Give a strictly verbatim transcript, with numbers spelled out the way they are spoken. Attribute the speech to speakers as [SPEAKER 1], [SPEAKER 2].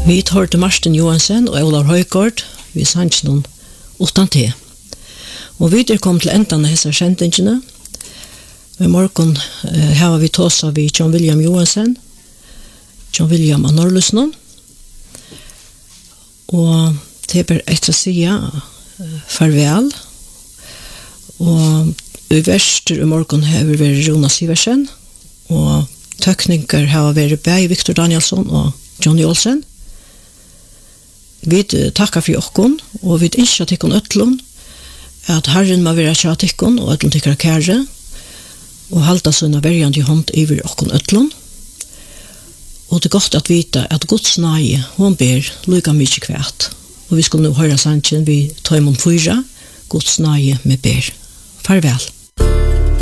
[SPEAKER 1] Vi tar til Marsten Johansen og Olav Højgaard, vi sanns noen utan te. Og vi er kommet til enden av disse kjentingene. I morgen eh, har vi tåsa vi John William Johansen, John William av Norrlusnon. Og det er bare etter å si eh, farvel. Og i verster i morgen har vi vært Jonas Iversen, og tøkninger har vært Bæ, Victor Danielsson og Johnny Olsen. Vi takkar for jokken, og vi ønsker til åkken øtlån, at Herren må være kjatikken og øtlån til kære, og halda sånne verjande i hånd over åkken øtlån. Og det er godt at vite at Guds nage, hun ber lykka mye kvært. Og vi skal nå høre sannsyn, vi tar imot fyra, Guds nage med ber. Farvel.